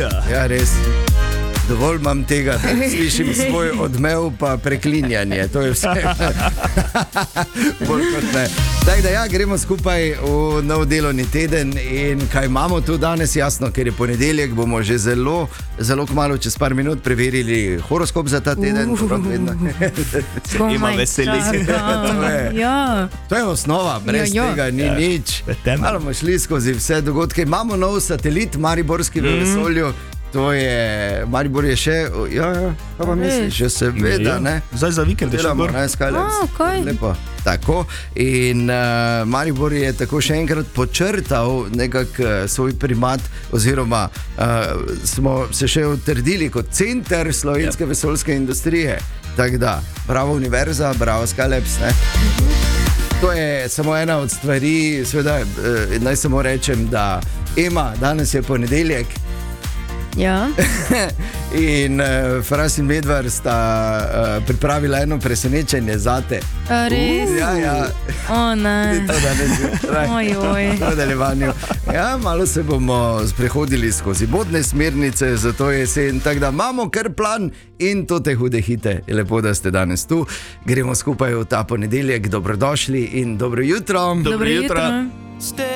Ja, res. Dovolj imam tega, da slišim svoj odmev pa preklinjanje. To je vse. Bolj kot ne. Tako da ja, gremo skupaj v nov delovni teden in kaj imamo tu danes, jasno, ker je ponedeljek, bomo že zelo, zelo kmalu, čez par minut preverili horoskop za ta teden. Ima veseli. To je osnova, brez tega ni nič. Malo bomo šli skozi vse dogodke. Imamo nov satelit, Mariborski v vesolju. To je, Maribor je še, kaj pa misliš, še seveda, ne? Zdaj za vikend je še gor. Lepo. Tako, in Maribor je tako še enkrat počrtal nekak svoj primat, oziroma smo se še utrdili kot center slovenske vesoljske industrije. Tako da, bravo univerza, bravo Skylabs, ne? To je samo ena od stvari, seveda, naj samo rečem, da Ema, danes je ponedeljek. Ja. In Fras in Medvar sta pripravila eno presenečenje zate. Res? Ja. O, ne. To danes Ojoj. v nadaljevanju. Ja, malo se bomo sprehodili skozi bodne smernice za to jesen, tako da imamo kar plan in to te hude hite. Je lepo, da ste danes tu. Gremo skupaj v ta ponedeljek. Dobrodošli in dobro jutro. Dobro jutro.